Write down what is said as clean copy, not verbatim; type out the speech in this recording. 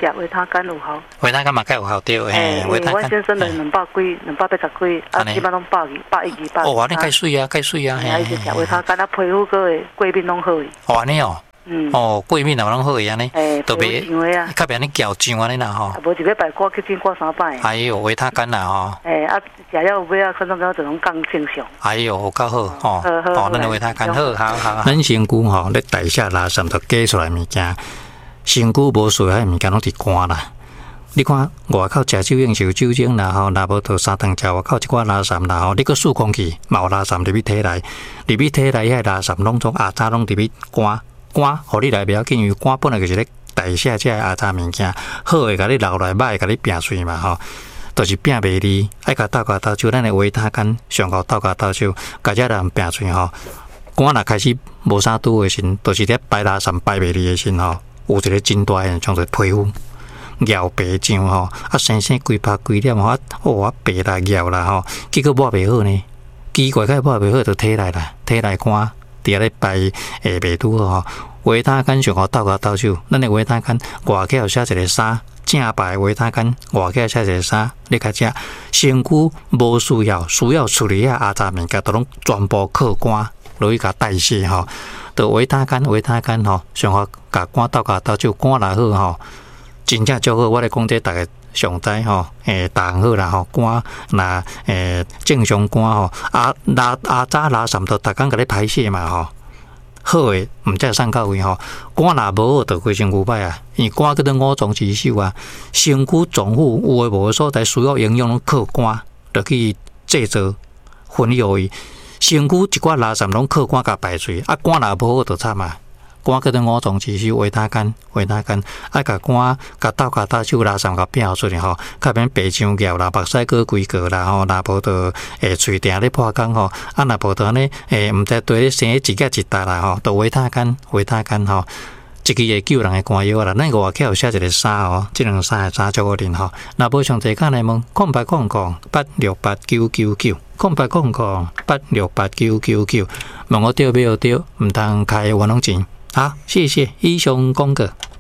食维他干有效。 维他干嘛该有效对？ 维他干。我先生的280几，基本拢120、120。 哦，你介水啊，介水啊。 伊就食维他干，皮肤个过敏拢好。 哦，安尼哦。哦，过敏也拢好安尼。 特别较别安尼搅酱安尼啦吼。 无一礼拜挂去诊挂3摆。 哎呦，维他干啦吼。 食了有尾可能就拢降正常。 哎呦，够好哦。哦，咱维他干好。咱身躯吼，咧代谢垃圾都加出来物件，身躯无需要迄物件拢伫肝啦。你看外口食酒应受酒精啦吼，若无到3顿食外口一寡垃圾啦吼，你个数空气嘛有垃圾入去体内，遐垃圾拢从阿渣拢入去肝，互你来不要紧，因为肝本来就是咧代谢这阿渣物件，好诶，甲你留来，歹诶，甲你摒碎嘛吼，就是摒袂离，爱甲倒手，咱诶维他干上好倒手，甲这人摒碎吼，肝若开始无啥拄诶时，就是咧排垃圾排袂离诶时吼，有一个真大诶像做皮肤。咬白酱吼，生规拍规粒吼，白啦咬啦吼，结果抹袂好呢。奇怪，抹袂好就体内啦，体内肝伫咧排袂拄好吼。维他干上好倒手，咱的维他干外口写一个3，正牌维他干外口写一个3，你较食身躯无需要处理阿杂物件，都拢全部靠肝落去甲代谢吼。就维他干吼，上好甲肝倒手，肝若好吼。真正足好，我咧讲这大家上知吼，大好啦吼，肝那正常肝吼，阿渣垃圾都逐工甲你排泄嘛吼，好诶，毋知送到位吼，肝若无好，就规身躯歹啊，因为肝叫做五脏之首啊，身躯脏腑有诶无诶所在需要营养拢靠肝，就去制造分泌伊，身躯一寡垃圾拢靠肝甲排出，啊肝若无好就惨啊。肝叫做五脏之首，维他干，爱甲肝甲倒手垃圾甲摒出去吼，较免白肠咬啦，目屎过规个啦吼，若无就喙定咧破工吼，啊若无就安尼毋知对咧生一夹一搭啦吼，就维他干吼，一支会救人诶肝药啦，咱外口有写一个3吼，即两3个3足好啉吼，若无上济讲来问0800868999，0800868999，问我对不对？毋通开冤枉钱。好，谢谢以上讲过。